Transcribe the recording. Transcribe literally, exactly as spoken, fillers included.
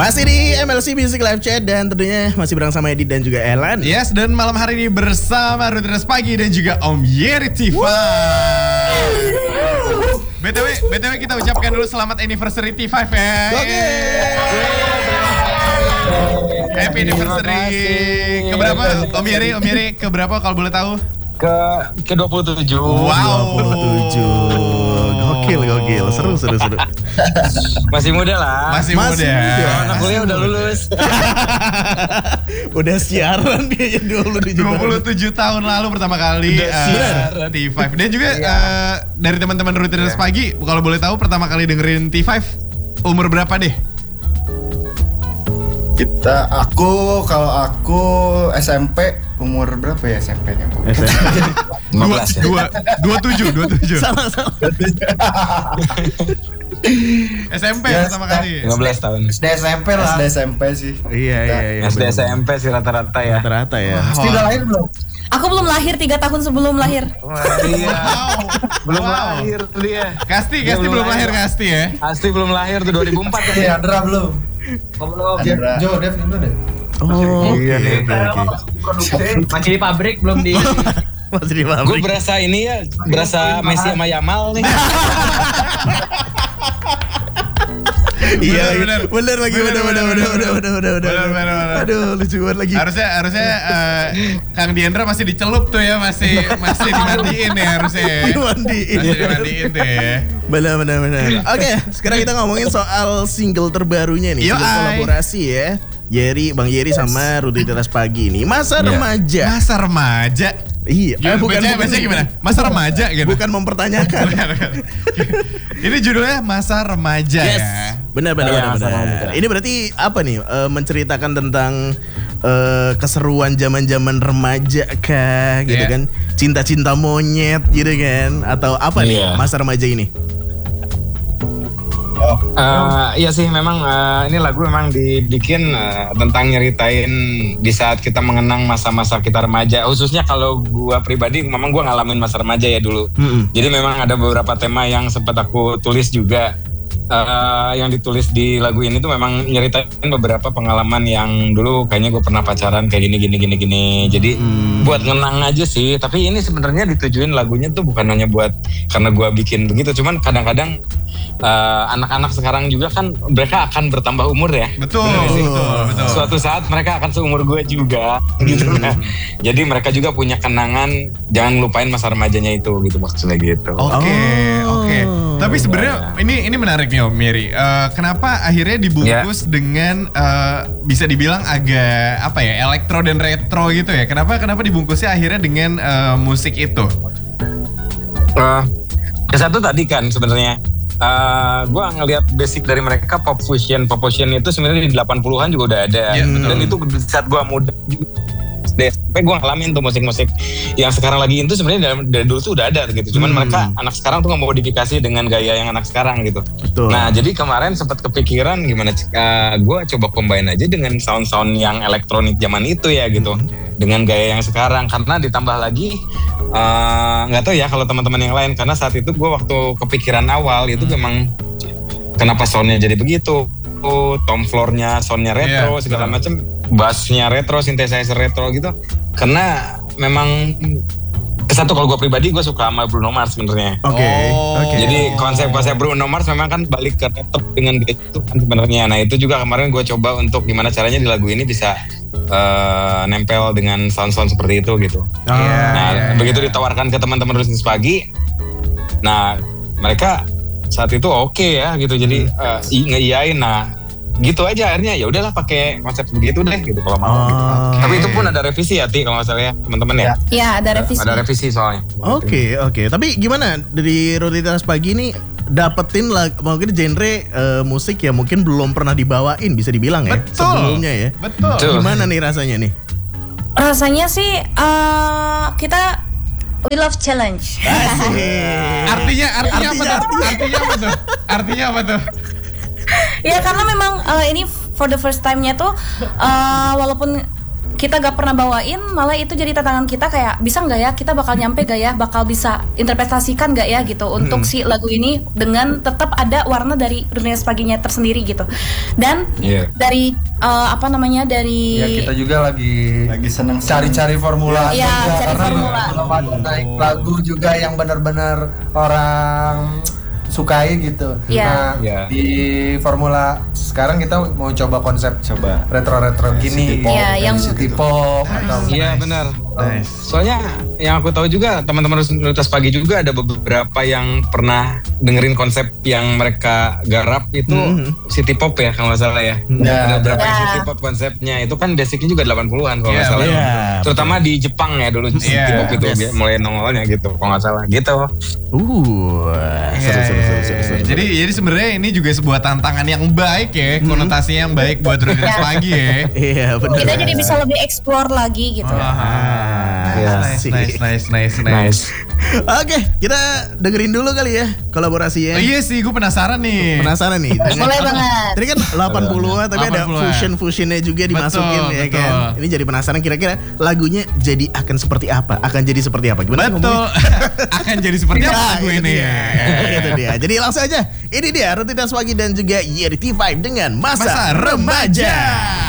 Masih di M L C Music Live Chat dan tentunya masih bareng sama Edit dan juga Elan. Yes, dan malam hari ini bersama Rutinitas Pagi dan juga Om Yeri T lima. B T W, B T W kita ucapkan dulu selamat anniversary T lima ya. Oke. Happy anniversary. Keberapa Om Yeri? Om Yeri keberapa kalau boleh tahu? Ke ke dua puluh tujuh. Wow. dua puluh tujuh. Gokil, gokil. Seru, seru, seru. Masih muda lah. Masih, Masih muda. muda. Anak kuliah udah lulus. Udah siaran kayaknya dua puluh tujuh dua puluh tujuh tahun lalu pertama kali uh, T lima. Dan juga iya. uh, dari teman-teman Rutinitas Iya. Pagi, kalau boleh tahu pertama kali dengerin T lima umur berapa deh? Kita, aku, kalau aku S M P, umur berapa ya S M P-nya? lima belas ya. Dua, dua tujuh, dua tujuh. Salah, salah. S M P Yes, pertama kali. lima belas tahun. S D S M P lah. S D S M P sih. Iya, iya, iya. S D S M P sih rata-rata ya. Rata-rata ya. Pasti udah lahir belum? Aku belum lahir, tiga tahun sebelum lahir. Wah, iya. Wow. Belum Wow. lahir dia. Kasti, Dia Kasti belum lahir, lahir. Kasti ya. Asti belum lahir tuh dua ribu empat kan. Iya, Andra belum. Oh, belum. Andra. Jo, Dev itu deh. Oh, oke, Iya, oke, oke. Masih di pabrik belum di. Masih di Gue pabrik. berasa ini ya, berasa Messi sama Yamal nih. Iya, Bener, bener, bener. bener lagi, Bener, bener, bener, bener, bener, bener, bener, bener, Bener, bener, bener. Aduh, lucu banget lagi. Harusnya harusnya uh, Kang Diandra masih dicelup tuh ya, masih masih dimandiin ya harusnya. ya. Dimandiin. Masih dimandiin tuh ya. Benar, benar, benar. Oke, sekarang kita ngomongin soal single terbarunya nih, Yo, single ay. kolaborasi ya. Yeri, Bang Yeri sama Rutinitas Pagi nih. Masa Iya. remaja. Masa remaja. Iya, Gimana, bacanya, bacanya gimana? Masa remaja gitu. Bukan mempertanyakan. Ini judulnya Masa Remaja Yes. ya. Benar, benar, Iya, benar, masa benar. remaja. Ini berarti apa nih? Eh, menceritakan tentang eh, keseruan zaman-zaman remaja kah, gitu Iya. kan? Cinta-cinta monyet, gitu kan? Atau apa nih Iya. masa remaja ini? Eh, iya sih memang eh, ini lagu memang dibikin eh, tentang nyeritain di saat kita mengenang masa-masa kita remaja. Khususnya kalau gua pribadi memang gua ngalamin masa remaja ya dulu. Mm-mm. Jadi memang ada beberapa tema yang sempat aku tulis juga. Eh, yang ditulis di lagu ini tuh memang nyeritain beberapa pengalaman yang dulu kayaknya gue pernah pacaran kayak gini gini gini gini. Jadi Hmm. buat ngenang aja sih. Tapi ini sebenarnya ditujuin lagunya tuh bukan hanya buat karena gue bikin begitu. Cuman kadang-kadang eh, anak-anak sekarang juga kan mereka akan bertambah umur ya. Betul, Bener sih? betul, betul. Suatu saat mereka akan seumur gue juga gitu. Nah, jadi mereka juga punya kenangan, jangan lupain masa remajanya itu gitu maksudnya gitu. Oke, Oh. oke. Tapi sebenarnya ini ini menarik nih Om Mary. Eh, kenapa akhirnya dibungkus dengan eh, bisa dibilang agak apa ya, elektro dan retro gitu ya? Kenapa kenapa dibungkusnya akhirnya dengan eh, musik itu? Uh, yang satu tadi kan sebenarnya uh, gue ngelihat basic dari mereka pop fusion, pop fusion itu sebenarnya di delapan puluhan juga udah ada. Iya, betul. Dan itu di saat gue muda juga. Sampai gue ngalamin tuh musik-musik yang sekarang lagi itu sebenarnya dari, dari dulu tuh udah ada gitu. Cuman Hmm. mereka anak sekarang tuh ngemodifikasi dengan gaya yang anak sekarang gitu. Betul. Nah jadi kemarin sempat kepikiran gimana uh, gue coba combine aja dengan sound-sound yang elektronik zaman itu ya gitu. Dengan gaya yang sekarang. Karena ditambah lagi nggak uh, tahu ya kalau teman-teman yang lain. Karena saat itu gue waktu kepikiran awal itu memang kenapa soundnya jadi begitu. Tom floor-nya, soundnya retro, Iya, segala betul. macam, bassnya retro, synthesizer retro gitu. Karena memang satu kalau gue pribadi gue suka sama Bruno Mars sebenarnya. Oke, Oh. oke. Jadi konsep-konsep Bruno Mars memang kan balik ke retro dengan gaya itu kan sebenarnya. Nah itu juga kemarin gue coba untuk gimana caranya di lagu ini bisa uh, nempel dengan sound-sound seperti itu gitu. Ah, Iya, Nah iya, begitu iya. ditawarkan ke teman-teman Rutinitas Pagi, nah mereka saat itu oke ya gitu. Jadi uh, i- ngeiyain. Nah gitu aja akhirnya ya udahlah pakai konsep begitu deh gitu kalau mau. gitu. Oke. Tapi itu pun ada revisi ya Ti kalau nggak salah ya teman-teman ya. Ya, ada revisi. Ada revisi soalnya. Oke, oke. Tapi gimana dari Rutinitas Pagi ini dapetin lah mungkin genre eh, musik yang mungkin belum pernah dibawain bisa dibilang ya Betul. sebelumnya ya. Betul. Betul. Gimana nih rasanya nih? Rasanya sih eh, kita we love challenge. Artinya artinya apa tuh? Artinya apa tuh? Artinya apa tuh? Ya karena memang eh, ini for the first time-nya tuh eh, walaupun kita gak pernah bawain, malah itu jadi tantangan kita kayak bisa nggak ya, kita bakal nyampe gak ya, bakal bisa interpretasikan gak ya gitu untuk Hmm. si lagu ini dengan tetap ada warna dari Rutinitas Paginya tersendiri gitu. Dan Iya. dari uh, apa namanya dari Ya kita juga lagi Lagi seneng cari-cari formula Iya, juga, cari karena formula. belum ada naik lagu juga yang benar-benar orang sukai gitu. Iya. Nah, Iya. di formula sekarang kita mau coba konsep Coba. retro-retro gini, pop. Iya, yang- city pop atau Iya benar. Nice. Soalnya yang aku tahu juga teman-teman Rutinitas Pagi juga ada beberapa yang pernah dengerin konsep yang mereka garap itu Mhm. city pop ya kalau nggak salah ya. Ya, Ada beberapa yang Ya. city pop konsepnya itu kan basicnya juga delapan puluhan kalau nggak Iya, salah. iya, Terutama di Jepang ya dulu city Iya, pop itu yes. bi- mulai nongolnya gitu kalau nggak salah gitu. Uh, Iya, seru, seru, iya, seru, iya. seru, seru. Jadi jadi sebenarnya ini juga sebuah tantangan yang baik ya, konotasinya yang baik buat Rutinitas Iya. Pagi ya. Iya benar. kita jadi bisa lebih explore lagi gitu. Ah, Iya nice, sih. nice, nice, nice, nice. Nice. Oke, kita dengerin dulu kali ya kolaborasinya. Oh iya sih, gue penasaran nih. Penasaran nih. Boleh banget. Tadi kan delapan puluhan tapi ada delapan puluhan. fusion-fusionnya juga dimasukin Betul, ya betul. kan. Ini jadi penasaran kira-kira lagunya jadi akan seperti apa? Akan jadi seperti apa? Gimana sih Betul. ngomongnya? Akan jadi seperti apa Nah, lagu itu ini? dia. Itu dia. Jadi langsung aja. Ini dia Rutinitas Pagi dan juga Yeri T lima dengan Masa, Masa Remaja. Remaja.